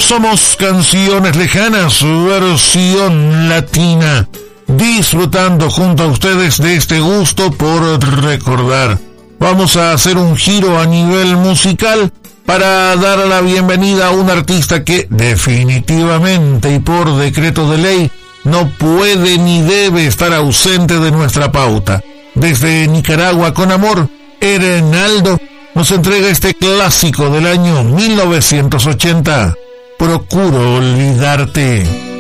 Somos Canciones Lejanas, versión latina, disfrutando junto a ustedes de este gusto por recordar. Vamos a hacer un giro a nivel musical para dar la bienvenida a un artista que definitivamente y por decreto de ley no puede ni debe estar ausente de nuestra pauta. Desde Nicaragua con amor, Hereinaldo nos entrega este clásico del año 1980, Procuro olvidarte.